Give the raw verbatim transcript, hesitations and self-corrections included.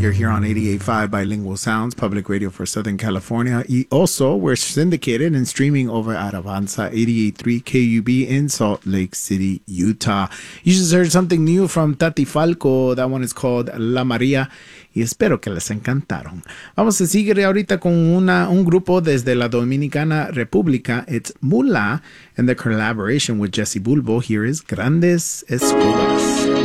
You're here on eighty-eight point five Bilingual Sounds, public radio for Southern California. Y also, we're syndicated and streaming over at Avanza eighty-eight point three K U B in Salt Lake City, Utah. You just heard something new from Tati Falco. That one is called La María. Y espero que les encantaron. Vamos a seguir ahorita con una, un grupo desde la Dominicana República. It's Mula and the collaboration with Jesse Bulbo. Here is Grandes Escobas.